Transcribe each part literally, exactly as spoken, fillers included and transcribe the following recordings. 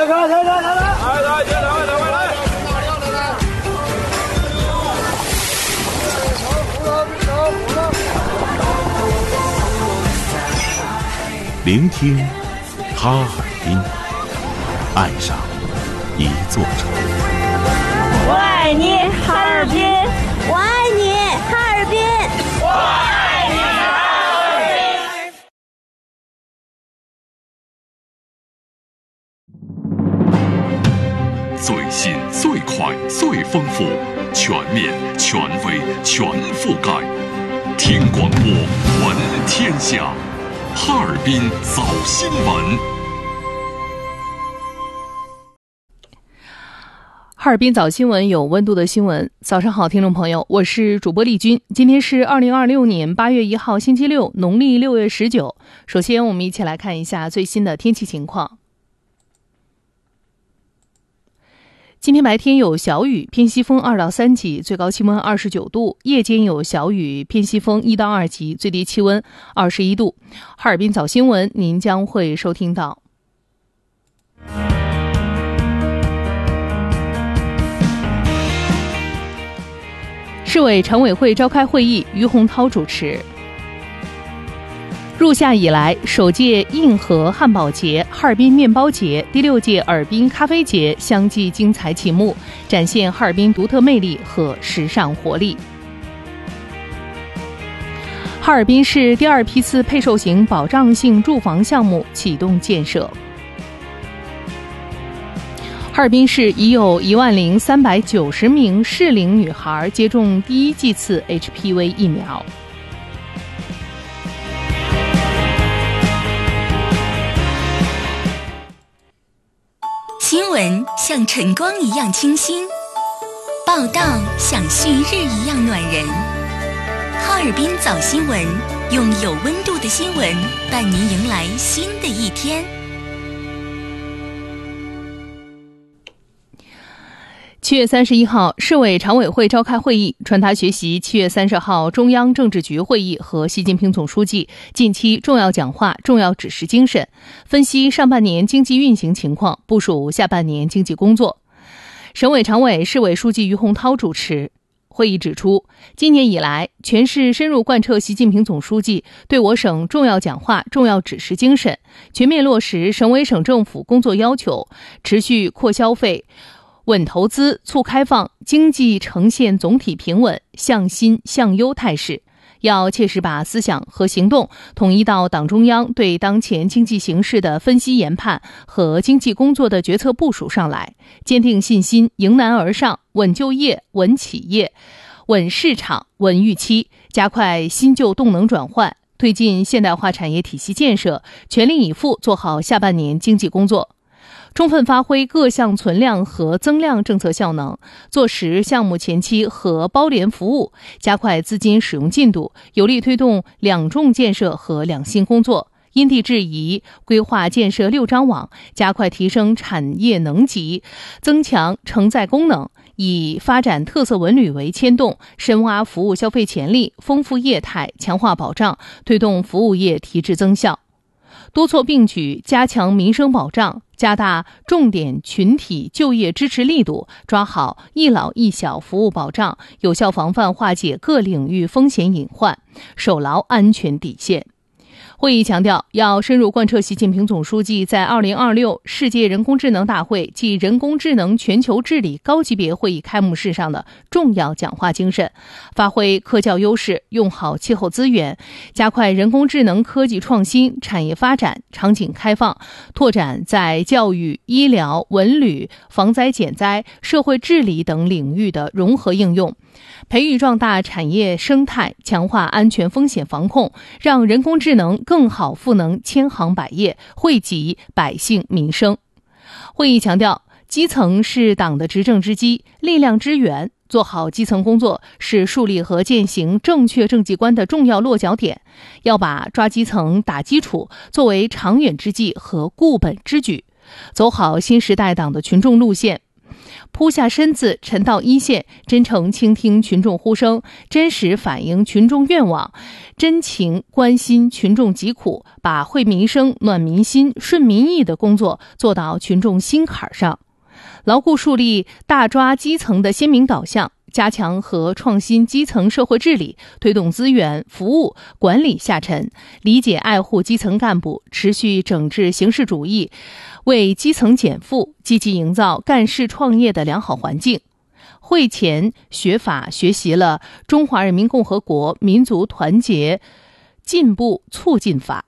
来来来来来来，来来来来来来。 聆听哈尔滨，爱上一座城。 我爱你，哈尔滨！我爱你，哈尔滨！我爱你，哈尔滨！最新、最快、最丰富，全面、权威、全覆盖。听广播，闻天下。哈尔滨早新闻。 哈尔滨早新闻有温度的新闻。早上好，听众朋友，我是主播丽君。今天是二零二六年八月一号星期六，农历六月十九。首先我们一起来看一下最新的天气情况。今天白天有小雨，偏西风二到三级，最高气温二十九度；夜间有小雨，偏西风一到二级，最低气温二十一度。哈尔滨早新闻您将会收听到。市委常委会召开会议，于洪涛主持。入夏以来，首届硬核汉堡节、哈尔滨面包节、第六届尔滨咖啡节相继精彩启幕，展现哈尔滨独特魅力和时尚活力。哈尔滨市第二批次配售型保障性住房项目启动建设。哈尔滨市已有一万零三百九十名适龄女孩接种第一剂次 H P V 疫苗。 新闻像晨光一样清新，报道像旭日一样暖人。哈尔滨早新闻，用有温度的新闻伴您迎来新的一天。 七月三十一号，市委常委会召开会议，传达学习七月三十号中央政治局会议和习近平总书记近期重要讲话、重要指示精神，分析上半年经济运行情况，部署下半年经济工作。省委常委、市委书记于洪涛主持。会议指出，今年以来，全市深入贯彻习近平总书记对我省重要讲话、重要指示精神，全面落实省委省政府工作要求，持续扩消费、稳投资、促开放，经济呈现总体平稳、向新向优态势。要切实把思想和行动统一到党中央对当前经济形势的分析研判和经济工作的决策部署上来，坚定信心，迎难而上，稳就业、稳企业、稳市场、稳预期，加快新旧动能转换，推进现代化产业体系建设，全力以赴做好下半年经济工作。充分发挥各项存量和增量政策效能，做实项目前期和包联服务，加快资金使用进度，有力推动两重建设和两新工作，因地制宜规划建设六张网，加快提升产业能级，增强承载功能，以发展特色文旅为牵动，深挖服务消费潜力，丰富业态，强化保障，推动服务业提质增效。多措并举，加强民生保障，加大重点群体就业支持力度，抓好一老一小服务保障，有效防范化解各领域风险隐患，守牢安全底线。会议强调，要深入贯彻习近平总书记在二零二六世界人工智能大会暨人工智能全球治理高级别会议开幕式上的重要讲话精神，发挥科教优势，用好气候资源，加快人工智能科技创新、产业发展、场景开放，拓展在教育、医疗、文旅、防灾减灾、社会治理等领域的融合应用，培育壮大产业生态，强化安全风险防控，让人工智能更好赋能千行百业，惠及百姓民生。会议强调，基层是党的执政之基、力量之源，做好基层工作是树立和践行正确政绩观的重要落脚点，要把抓基层、打基础作为长远之计和固本之举，走好新时代党的群众路线， 扑下身子，沉到一线，真诚倾听群众呼声，真实反映群众愿望，真情关心群众疾苦，把惠民生、暖民心、顺民意的工作做到群众心坎上，牢固树立大抓基层的鲜明导向，加强和创新基层社会治理，推动资源、服务、管理下沉，理解爱护基层干部，持续整治形式主义，为基层减负，积极营造干事创业的良好环境。会前学法学习了《中华人民共和国民族团结进步促进法》。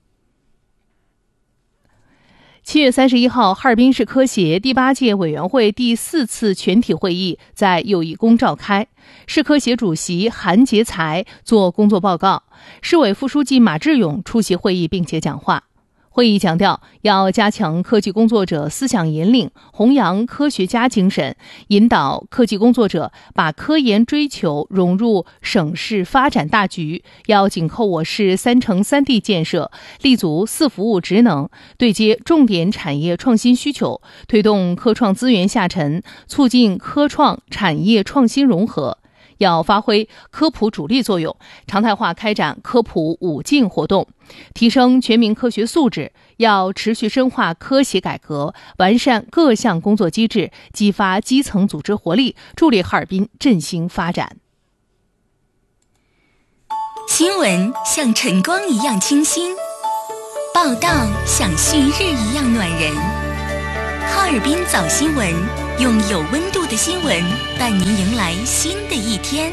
七月三十一号，哈尔滨市科协第八届委员会第四次全体会议在友谊宫召开，市科协主席韩杰才作工作报告，市委副书记马志勇出席会议并且讲话。会议强调，要加强科技工作者思想引领，弘扬科学家精神，引导科技工作者把科研追求融入省市发展大局，要紧扣我市三城三地建设，立足四服务职能，对接重点产业创新需求，推动科创资源下沉，促进科创产业创新融合。要发挥科普主力作用，常态化开展科普五进活动，提升全民科学素质。要持续深化科协改革，完善各项工作机制，激发基层组织活力，助力哈尔滨振兴发展。 新闻像晨光一样清新，报道像旭日一样暖人。哈尔滨早新闻，用有温度的新闻伴您迎来新的一天。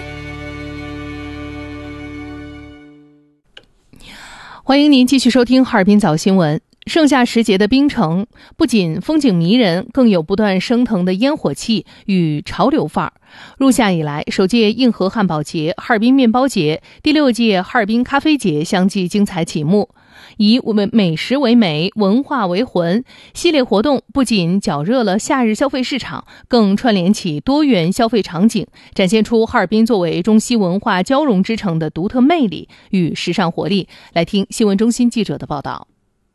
欢迎您继续收听哈尔滨早新闻。盛夏时节的冰城不仅风景迷人，更有不断升腾的烟火气与潮流范儿。入夏以来，首届硬核汉堡节、哈尔滨面包节、第六届哈尔滨咖啡节相继精彩启幕。以美食为媒，文化为魂，系列活动不仅搅热了夏日消费市场，更串联起多元消费场景，展现出哈尔滨作为中西文化交融之城的独特魅力与时尚活力。来听新闻中心记者的报道。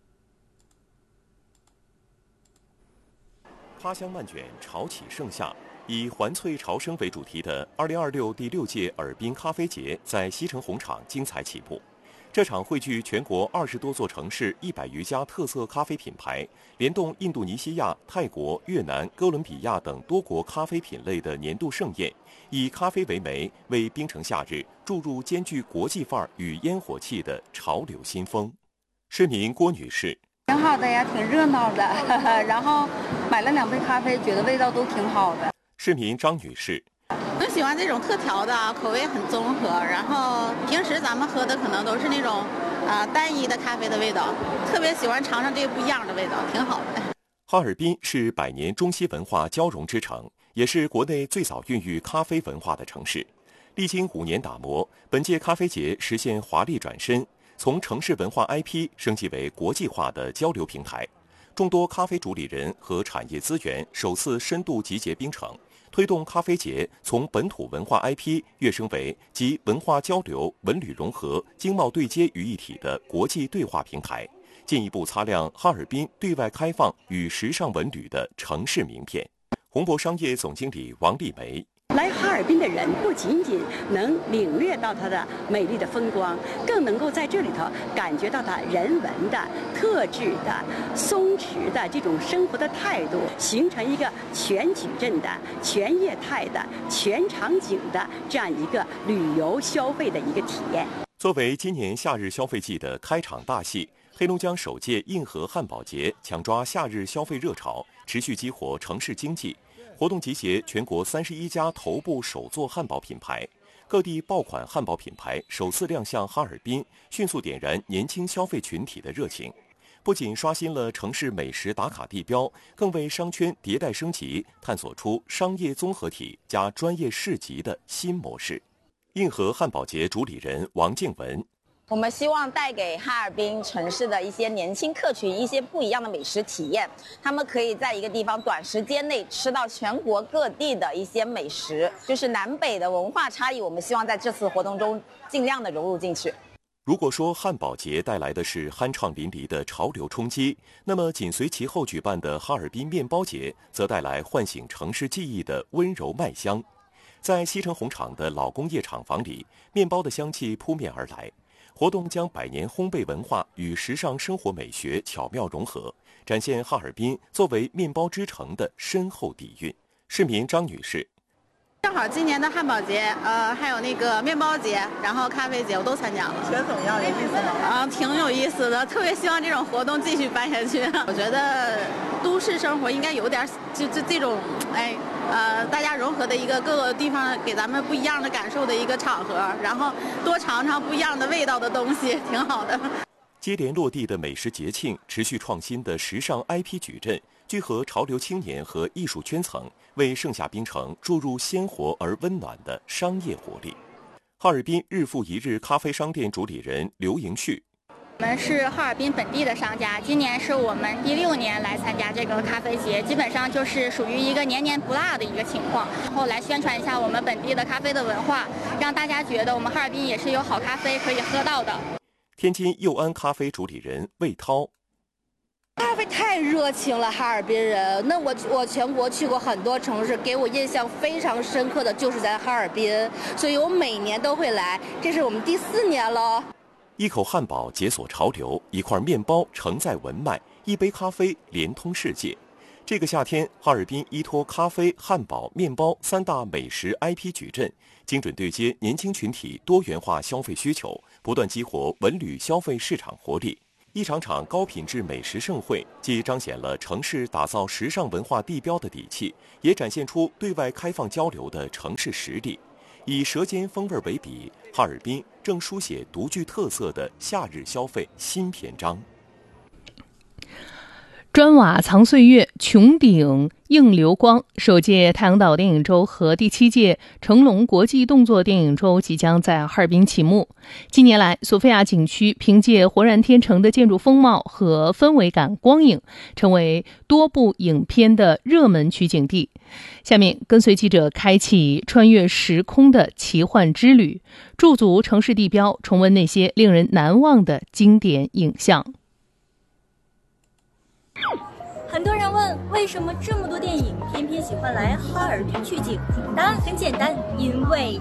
花香漫卷，潮起盛夏，以环翠潮生为主题的二零二六第六届尔滨咖啡节在西城红场精彩起步。这场汇聚全国二十多座城市一百余家特色咖啡品牌，联动印度尼西亚、泰国、越南、哥伦比亚等多国咖啡品类的年度盛宴，以咖啡为媒，为冰城夏日注入兼具国际范儿与烟火气的潮流新风。市民郭女士： 挺好的呀，挺热闹的，呵呵，然后买了两杯咖啡，觉得味道都挺好的。 市民张女士： 更喜欢这种特调的，口味很综合，然后平时咱们喝的可能都是那种呃单一的咖啡的味道，特别喜欢尝尝这不一样的味道，挺好的。 哈尔滨是百年中西文化交融之城，也是国内最早孕育咖啡文化的城市。历经五年打磨，本届咖啡节实现华丽转身，从城市文化 I P 升级为国际化的交流平台。众多咖啡主理人和产业资源首次深度集结冰城，推动咖啡节从本土文化 I P 跃升为集文化交流、文旅融合、经贸对接于一体的国际对话平台，进一步擦亮哈尔滨对外开放与时尚文旅的城市名片。宏博商业总经理王丽梅： 来哈尔滨的人不仅仅能领略到它的美丽的风光，更能够在这里头感觉到它人文的、特质的、松弛的这种生活的态度，形成一个全矩阵的、全业态的、全场景的这样一个旅游消费的一个体验。 作为今年夏日消费季的开场大戏，黑龙江首届硬核汉堡节抢抓夏日消费热潮，持续激活城市经济。活动集结全国三十一家头部首座汉堡品牌，各地爆款汉堡品牌首次亮相哈尔滨，迅速点燃年轻消费群体的热情。不仅刷新了城市美食打卡地标，更为商圈迭代升级探索出商业综合体加专业市集的新模式。硬核汉堡节主理人王静文： 我们希望带给哈尔滨城市的一些年轻客群一些不一样的美食体验，他们可以在一个地方短时间内吃到全国各地的一些美食，就是南北的文化差异，我们希望在这次活动中尽量的融入进去。 如果说汉堡节带来的是酣畅淋漓的潮流冲击，那么紧随其后举办的哈尔滨面包节则带来唤醒城市记忆的温柔麦香。在西城红场的老工业厂房里，面包的香气扑面而来。活动将百年烘焙文化与时尚生活美学巧妙融合，展现哈尔滨作为面包之城的深厚底蕴。市民张女士。 正好今年的汉堡节，呃，还有那个面包节，然后咖啡节，我都参加了。 觉得怎么样？有意思吗？ 啊，挺有意思的，特别希望这种活动继续办下去。我觉得都市生活应该有点就就这种，哎，呃，大家融合的一个各个地方给咱们不一样的感受的一个场合，然后多尝尝不一样的味道的东西，挺好的。 接连落地的美食节庆，持续创新的时尚 I P 矩阵，聚合潮流青年和艺术圈层，为盛夏冰城注入鲜活而温暖的商业活力。哈尔滨日复一日咖啡商店主理人刘迎旭。 我们是哈尔滨本地的商家，今年是我们第六年来参加这个咖啡节，基本上就是属于一个年年不落的一个情况。然后来宣传一下我们本地的咖啡的文化，让大家觉得我们哈尔滨也是有好咖啡可以喝到的。 天津佑安咖啡主理人魏涛。 咖啡太热情了，哈尔滨人。那我我全国去过很多城市，给我印象非常深刻的就是在哈尔滨，所以我每年都会来，这是我们第四年了。 一口汉堡解锁潮流，一块面包承载文脉，一杯咖啡连通世界。这个夏天，哈尔滨依托咖啡、汉堡、面包三大美食 I P 矩阵，精准对接年轻群体多元化消费需求，不断激活文旅消费市场活力。一场场高品质美食盛会，既彰显了城市打造时尚文化地标的底气，也展现出对外开放交流的城市实力。以舌尖风味为笔，哈尔滨正书写独具特色的夏日消费新篇章。 砖瓦藏岁月，穹顶映流光。首届太阳岛电影周和第七届成龙国际动作电影周即将在哈尔滨启幕。近年来，索菲亚景区凭借浑然天成的建筑风貌和氛围感光影，成为多部影片的热门取景地。下面跟随记者开启穿越时空的奇幻之旅，驻足城市地标，重温那些令人难忘的经典影像。 很多人问，为什么这么多电影偏偏喜欢来哈尔滨取景？答案很简单，因为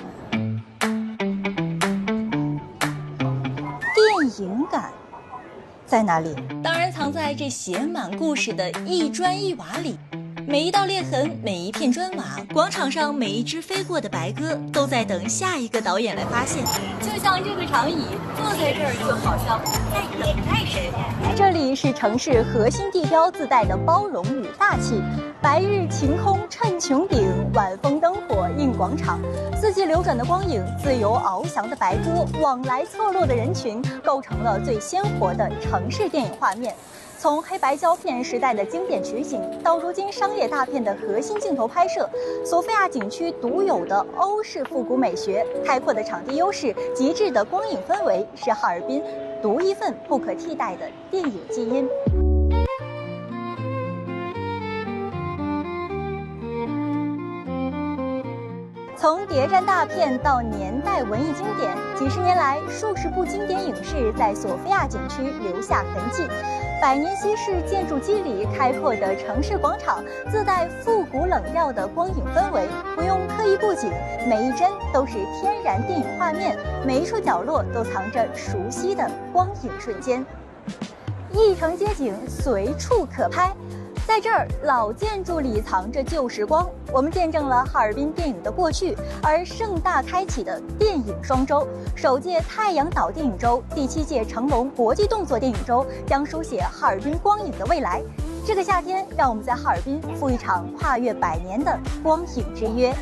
电影感在哪里？当然藏在这写满故事的一砖一瓦里。每一道裂痕，每一片砖瓦，广场上每一只飞过的白鸽，都在等下一个导演来发现。就像这个长椅，坐在这儿就好像在等待谁。这里是城市核心地标自带的包容与大气，白日晴空衬穹顶，晚风灯火映广场，四季流转的光影，自由翱翔的白鸽，往来错落的人群，构成了最鲜活的城市电影画面。从黑白胶片时代的经典取景，到如今商业大片的核心镜头拍摄，索菲亚景区独有的欧式复古美学、开阔的场地优势、极致的光影氛围，是哈尔滨独一份不可替代的电影基因。从谍战大片到年代文艺经典，几十年来，数十部经典影视在索菲亚景区留下痕迹。百年西式建筑肌理，开阔的城市广场，自带复古冷调的光影氛围，不用刻意布景，每一帧都是天然电影画面，每一处角落都藏着熟悉的光影瞬间。一城街景随处可拍。在这儿，老建筑里藏着旧时光，我们见证了哈尔滨电影的过去，而盛大开启的电影双周，首届太阳岛电影周、第七届成龙国际动作电影周将书写哈尔滨光影的未来。这个夏天，让我们在哈尔滨赴一场跨越百年的光影之约。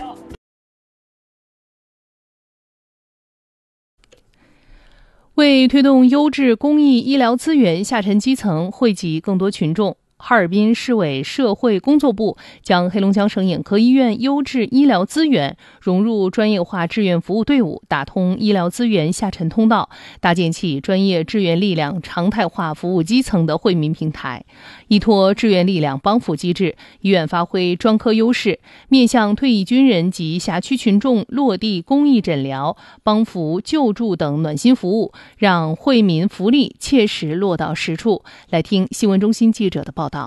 为推动优质公益医疗资源下沉基层，惠及更多群众， 哈尔滨市委社会工作部将黑龙江省眼科医院优质医疗资源融入专业化志愿服务队伍，打通医疗资源下沉通道，搭建起专业志愿力量常态化服务基层的惠民平台。依托志愿力量帮扶机制，医院发挥专科优势，面向退役军人及辖区群众落地公益诊疗、帮扶救助等暖心服务，让惠民福利切实落到实处。来听新闻中心记者的报道。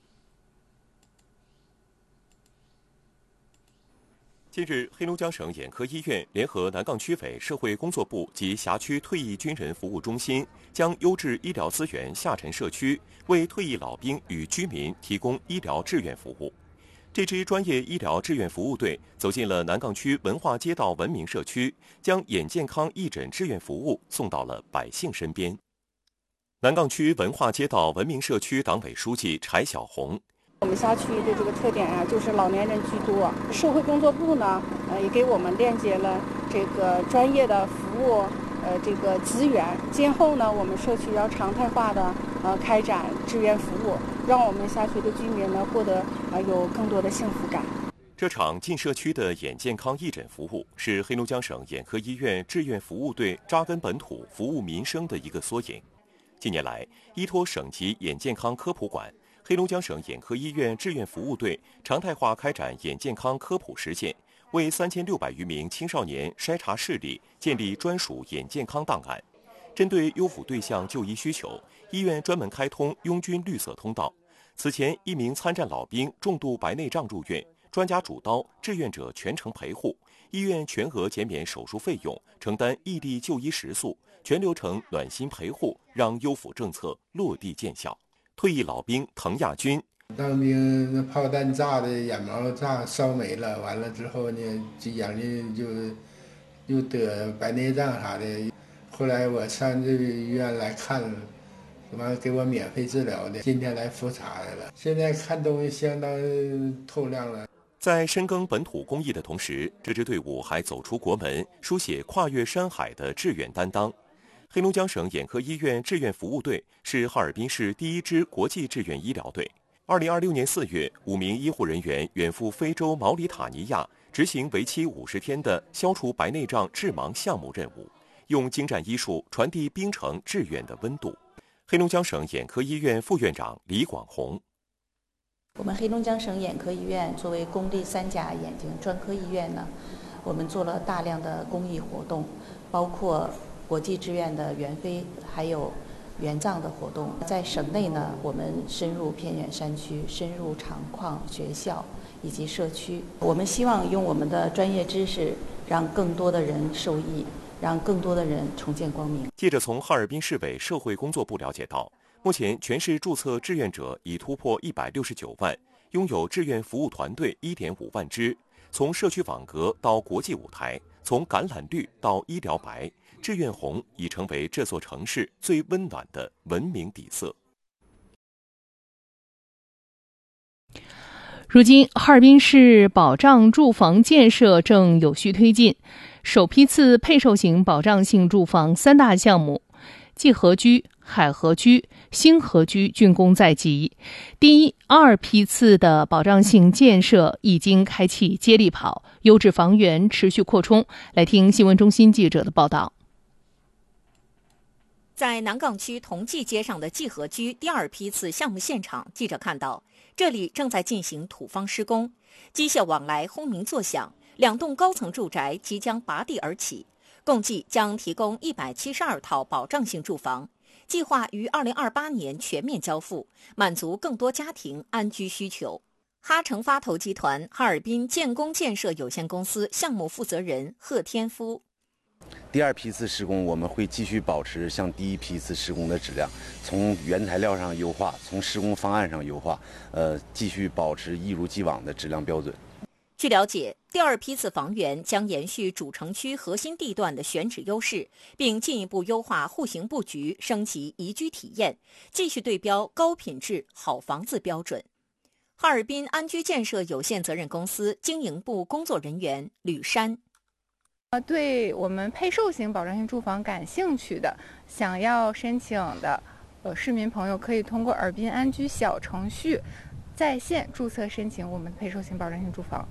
近日，黑龙江省眼科医院联合南岗区委社会工作部及辖区退役军人服务中心，将优质医疗资源下沉社区，为退役老兵与居民提供医疗志愿服务。这支专业医疗志愿服务队走进了南岗区文化街道文明社区，将眼健康义诊志愿服务送到了百姓身边。南岗区文化街道文明社区党委书记柴小红。 我们辖区的这个特点啊，就是老年人居多。社会工作部呢，呃，也给我们链接了这个专业的服务，呃，这个资源。今后呢，我们社区要常态化的呃开展志愿服务，让我们辖区的居民呢获得呃有更多的幸福感。 这场进社区的眼健康义诊服务是黑龙江省眼科医院志愿服务队扎根本土、服务民生的一个缩影。近年来，依托省级眼健康科普馆，黑龙江省眼科医院志愿服务队常态化开展眼健康科普实践，为三千六百余名青少年筛查视力，建立专属眼健康档案。针对优抚对象就医需求，医院专门开通拥军绿色通道。此前，一名参战老兵重度白内障入院，专家主刀，志愿者全程陪护，医院全额减免手术费用，承担异地就医食宿，全流程暖心陪护，让优抚政策落地见效。退役老兵滕亚军， 当兵那炮弹炸的眼毛炸烧没了，完了之后呢，这眼睛就又得白内障啥的。后来我上这个医院来看了，完给我免费治疗的。今天来复查来了，现在看东西相当透亮了。 在深耕本土公益的同时，这支队伍还走出国门，书写跨越山海的志愿担当。黑龙江省眼科医院志愿服务队是哈尔滨市第一支国际志愿医疗队。二零二六年四月，五名医护人员远赴非洲毛里塔尼亚，执行为期五十天的消除白内障致盲项目任务，用精湛医术传递冰城志愿的温度。黑龙江省眼科医院副院长李广红。 我们黑龙江省眼科医院作为公立三甲眼睛专科医院呢，我们做了大量的公益活动，包括国际志愿的援非，还有援藏的活动。在省内呢，我们深入偏远山区，深入厂矿、学校以及社区。我们希望用我们的专业知识，让更多的人受益，让更多的人重见光明。 记者从哈尔滨市委社会工作部了解到，目前全市注册志愿者已突破一百六十九万，拥有志愿服务团队一点五万支。从社区网格到国际舞台，从橄榄绿到医疗白，志愿红已成为这座城市最温暖的文明底色。 如今，哈尔滨市保障住房建设正有序推进，首批次配售型保障性住房三大项目济河居、海河居、星河居竣工在即。第一、二批次的保障性建设已经开启接力跑，优质房源持续扩充。来听新闻中心记者的报道。 在南岗区同济街上的济河居第二批次项目现场，记者看到这里正在进行土方施工，机械往来轰鸣作响，两栋高层住宅即将拔地而起。共计将提供一百七十二套保障性住房，计划于二零二八年全面交付，满足更多家庭安居需求。哈城发投集团哈尔滨建工建设有限公司项目负责人贺天夫。 第二批次施工，我们会继续保持像第一批次施工的质量，从原材料上优化，从施工方案上优化，呃，继续保持一如既往的质量标准。 据了解，第二批次房源将延续主城区核心地段的选址优势，并进一步优化户型布局，升级宜居体验，继续对标高品质好房子标准。哈尔滨安居建设有限责任公司经营部工作人员吕山。 呃，对我们配售型保障性住房感兴趣的，想要申请的呃，市民朋友可以通过尔滨安居小程序在线注册申请我们配售型保障性住房。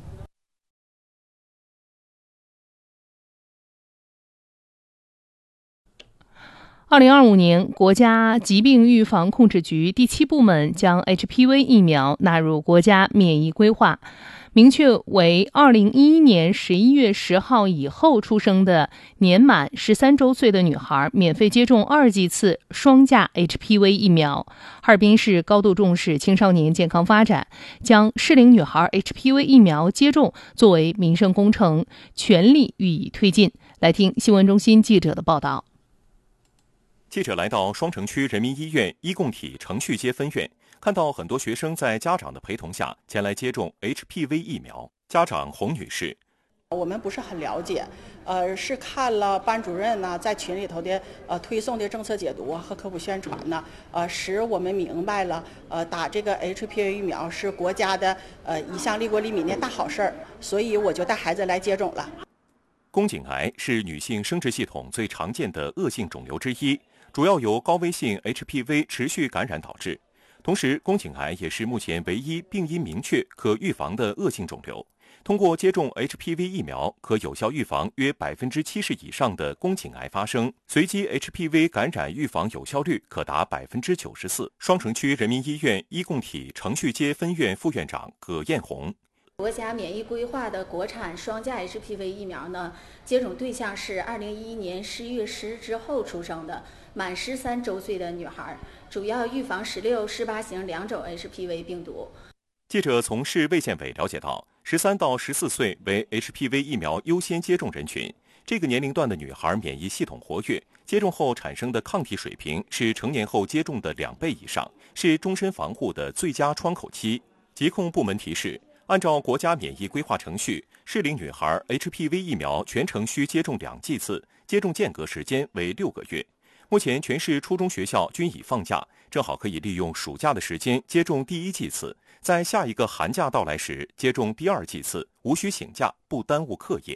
二零二五年，国家疾病预防控制局第七部门将 H P V 疫苗纳入国家免疫规划，明确为二零一一年十一月十号以后出生的年满十三周岁的女孩免费接种二剂次双价 H P V 疫苗。哈尔滨市高度重视青少年健康发展，将适龄女孩 H P V 疫苗接种作为民生工程，全力予以推进。来听新闻中心记者的报道。 记者来到双城区人民医院医共体程序街分院，看到很多学生在家长的陪同下前来接种 H P V 疫苗。家长洪女士： 我们不是很了解，呃，是看了班主任呢在群里头的呃推送的政策解读和科普宣传呢，呃，使我们明白了，呃，打这个 H P V 疫苗是国家的呃一项利国利民的大好事儿，所以我就带孩子来接种了。 宫颈癌是女性生殖系统最常见的恶性肿瘤之一，主要由高危性 H P V 持续感染导致。同时，宫颈癌也是目前唯一病因明确、可预防的恶性肿瘤。通过接种 H P V 疫苗，可有效预防约百分之七十以上的宫颈癌发生，随机 H P V 感染预防有效率可达百分之九十四。双城区人民医院医共体程序街分院副院长葛艳红。 国家免疫规划的国产双价 H P V 疫苗呢，接种对象是二零一一年十一月十日之后出生的满十三周岁的女孩，主要预防十六、十八型两种 H P V 病毒。 记者从市卫健委了解到，十三到十四岁为 H P V 疫苗优先接种人群，这个年龄段的女孩免疫系统活跃，接种后产生的抗体水平是成年后接种的两倍以上，是终身防护的最佳窗口期。疾控部门提示，按照国家免疫规划程序，适龄女孩 H P V 疫苗全程需接种两剂次，接种间隔时间为六个月。目前全市初中学校均已放假，正好可以利用暑假的时间接种第一剂次，在下一个寒假到来时接种第二剂次，无需请假，不耽误课业。